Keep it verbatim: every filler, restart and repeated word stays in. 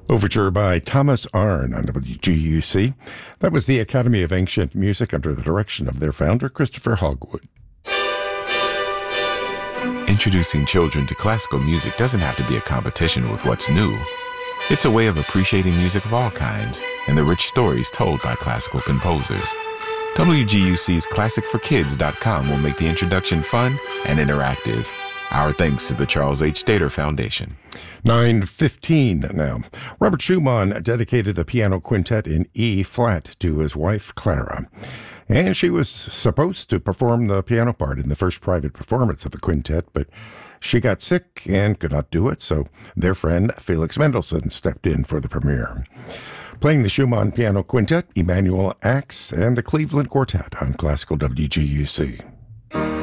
Overture by Thomas Arne on W G U C. That was the Academy of Ancient Music under the direction of their founder, Christopher Hogwood. Introducing children to classical music doesn't have to be a competition with what's new. It's a way of appreciating music of all kinds and the rich stories told by classical composers. W G U C's classic for kids dot com will make the introduction fun and interactive. Our thanks to the Charles H. Stater Foundation. nine fifteen now. Robert Schumann dedicated the piano quintet in E-flat to his wife, Clara. And she was supposed to perform the piano part in the first private performance of the quintet, but she got sick and could not do it, so their friend Felix Mendelssohn stepped in for the premiere. Playing the Schumann Piano Quintet, Emanuel Ax and the Cleveland Quartet on Classical W G U C.